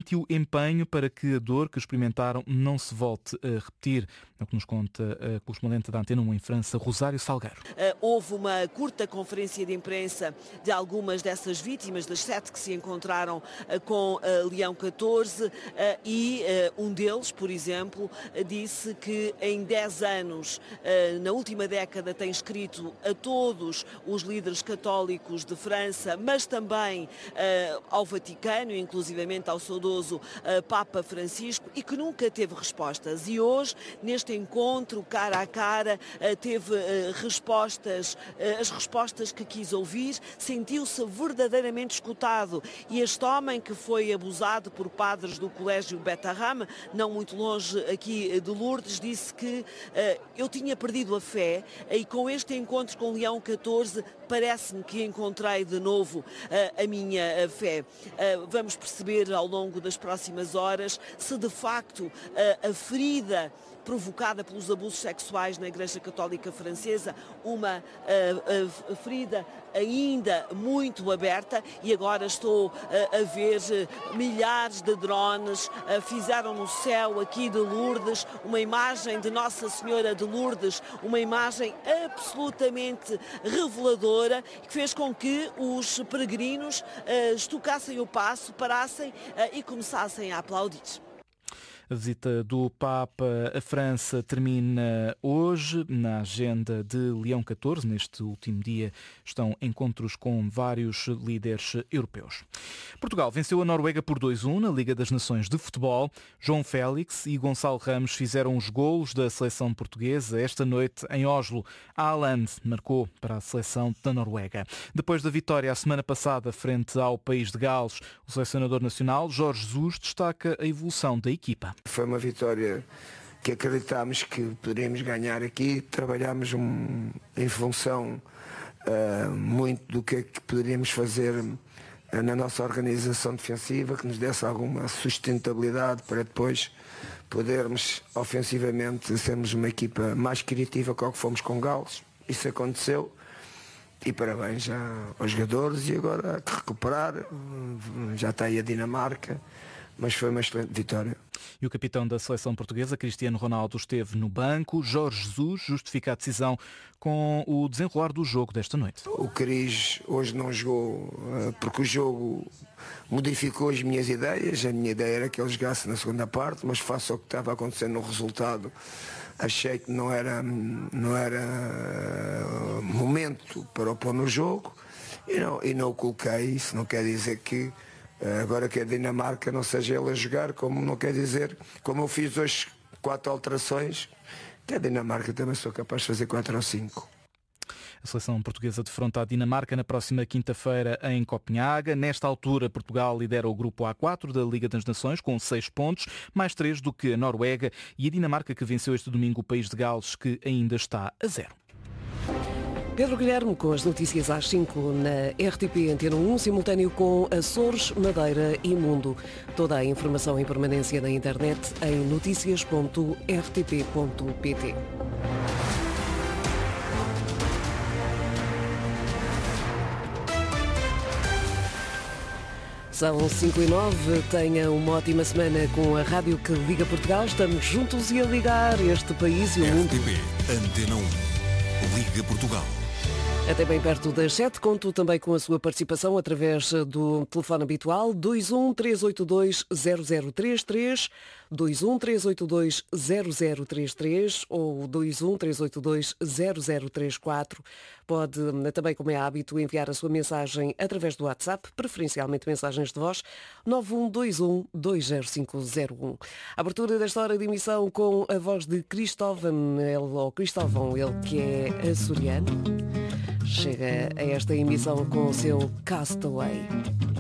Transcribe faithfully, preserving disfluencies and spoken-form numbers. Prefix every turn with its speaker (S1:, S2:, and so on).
S1: admitiu empenho para que a dor que experimentaram não se volte a repetir. É o que nos conta a correspondente da Antena um em França, Rosário Salgueiro.
S2: Houve uma curta conferência de imprensa de algumas dessas vítimas, das sete que se encontraram com Leão catorze, e um deles, por exemplo, disse que em dez anos, na última década, tem escrito a todos os líderes católicos de França, mas também ao Vaticano, inclusivamente ao saudoso Papa Francisco, e que nunca teve respostas. E hoje, neste encontro, cara a cara, teve respostas, as respostas que quis ouvir, sentiu-se verdadeiramente escutado. E este homem que foi abusado por padres do colégio Beth-Arram, não muito longe aqui de Lourdes, disse que uh, eu tinha perdido a fé e com este encontro com Leão catorze parece-me que encontrei de novo uh, a minha uh, fé. Uh, vamos perceber ao longo das próximas horas se de facto uh, a ferida provocada pelos abusos sexuais na Igreja Católica Francesa, uma uh, uh, ferida ainda muito aberta, e agora estou uh, a ver uh, milhares de drones, uh, fizeram no céu aqui de Lourdes uma imagem de Nossa Senhora de Lourdes, uma imagem absolutamente reveladora, que fez com que os peregrinos uh, estocassem o passo, parassem uh, e começassem a aplaudir.
S1: A visita do Papa à França termina hoje. Na agenda de Leão catorze, neste último dia, estão encontros com vários líderes europeus. Portugal venceu a Noruega por dois a um na Liga das Nações de Futebol. João Félix e Gonçalo Ramos fizeram os golos da seleção portuguesa esta noite em Oslo. Haaland marcou para a seleção da Noruega. Depois da vitória a semana passada frente ao país de Gales, o selecionador nacional Jorge Jesus destaca a evolução da equipa.
S3: Foi uma vitória que acreditámos que poderíamos ganhar aqui. Trabalhámos um, em função uh, muito do que é que poderíamos fazer uh, na nossa organização defensiva, que nos desse alguma sustentabilidade para depois podermos ofensivamente sermos uma equipa mais criativa que o que fomos com Gales. Isso aconteceu. E parabéns já aos jogadores, e agora há que recuperar. Já está aí a Dinamarca, mas foi uma excelente vitória.
S1: E o capitão da seleção portuguesa, Cristiano Ronaldo, esteve no banco. Jorge Jesus justifica a decisão com o desenrolar do jogo desta noite.
S3: O Cris hoje não jogou porque o jogo modificou as minhas ideias. A minha ideia era que ele jogasse na segunda parte, mas face ao que estava acontecendo no resultado, achei que não era, não era momento para o pôr no jogo e não, e não o coloquei. Isso não quer dizer que agora que a Dinamarca não seja ele a jogar, como não quer dizer, como eu fiz hoje quatro alterações, que a Dinamarca também sou capaz de fazer quatro ou cinco.
S1: A seleção portuguesa defronta a Dinamarca na próxima quinta-feira em Copenhaga. Nesta altura, Portugal lidera o grupo A quatro da Liga das Nações com seis pontos, mais três do que a Noruega e a Dinamarca, que venceu este domingo o país de Gales, que ainda está a zero.
S4: Pedro Guilherme com as notícias às cinco na R T P Antena um, simultâneo com Açores, Madeira e Mundo. Toda a informação em permanência na internet em noticias ponto r t p ponto p t. São cinco e nove, tenha uma ótima semana com a rádio que liga Portugal. Estamos juntos e a ligar este país e o mundo.
S5: R T P Antena um, liga Portugal.
S4: Até bem perto das sete, conto também com a sua participação através do telefone habitual dois um três oito dois zero zero três três, dois um três oito dois zero zero três três ou dois um três oito dois zero zero três quatro. Pode também, como é hábito, enviar a sua mensagem através do WhatsApp, preferencialmente mensagens de voz, nove um dois um dois zero cinco zero um. A abertura desta hora de emissão com a voz de Cristóvão, ele, ou Cristóvão, ele que é açoriano. Chega a esta emissão com o seu Castaway.